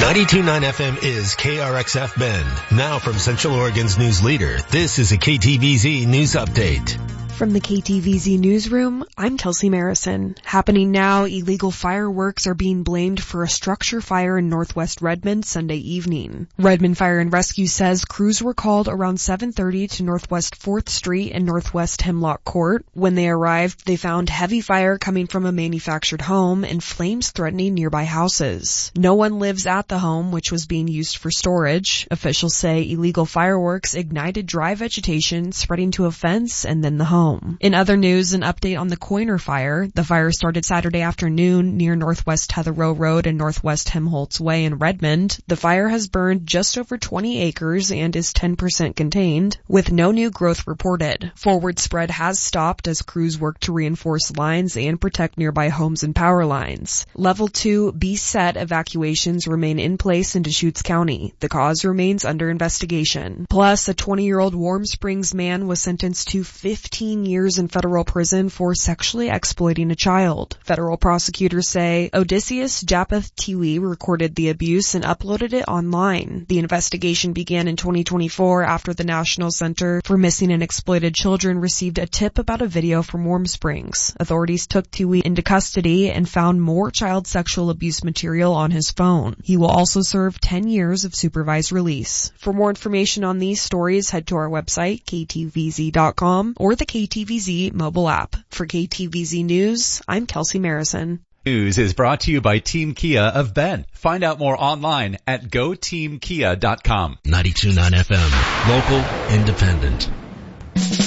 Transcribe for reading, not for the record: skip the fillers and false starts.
92.9 FM is KRXF Bend. Now from Central Oregon's news leader, this is a KTVZ News Update. From the KTVZ newsroom, I'm Kelsey Marison. Happening now, illegal fireworks are being blamed for a structure fire in northwest Redmond Sunday evening. Redmond Fire and Rescue says crews were called around 7:30 to Northwest 4th Street and Northwest Hemlock Court. When they arrived, they found heavy fire coming from a manufactured home and flames threatening nearby houses. No one lives at the home, which was being used for storage. Officials say illegal fireworks ignited dry vegetation, spreading to a fence and then the home. In other news, an update on the Coiner fire. The fire started Saturday afternoon near Northwest Tetherow Road and Northwest Helmholtz Way in Redmond. The fire has burned just over 20 acres and is 10% contained, with no new growth reported. Forward spread has stopped as crews work to reinforce lines and protect nearby homes and power lines. Level 2 BSET evacuations remain in place in Deschutes County. The cause remains under investigation. Plus, a 20-year-old Warm Springs man was sentenced to 15 years in federal prison for sexually exploiting a child. Federal prosecutors say Odysseus Japheth Tiwi recorded the abuse and uploaded it online. The investigation began in 2024 after the National Center for Missing and Exploited Children received a tip about a video from Warm Springs. Authorities took Tiwi into custody and found more child sexual abuse material on his phone. He will also serve 10 years of supervised release. For more information on these stories, head to our website, ktvz.com, or the KTVZ mobile app. For KTVZ News, I'm Kelsey Marison. News is brought to you by Team Kia of Bend. Find out more online at goteamkia.com. 92.9 FM, local, independent.